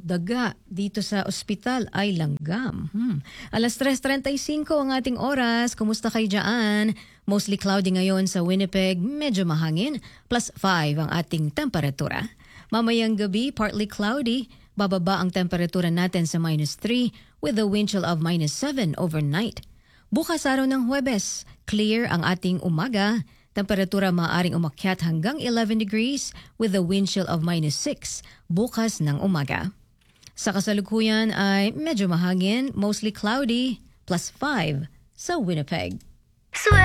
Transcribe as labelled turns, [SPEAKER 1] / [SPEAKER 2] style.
[SPEAKER 1] daga dito sa ospital ay langgam. Alas 3:35 ang ating oras. Kumusta kayo dyan? Mostly cloudy ngayon sa Winnipeg. Medyo mahangin. +5 ang ating temperatura. Mamayang gabi, partly cloudy. Bababa ang temperatura natin sa -3 with a wind chill of -7 overnight. Bukas araw ng Huwebes, clear ang ating umaga. Temperatura maaaring umakyat hanggang 11 degrees with a wind chill of -6 bukas ng umaga. Sa kasalukuyan ay medyo mahangin, mostly cloudy, +5 sa Winnipeg.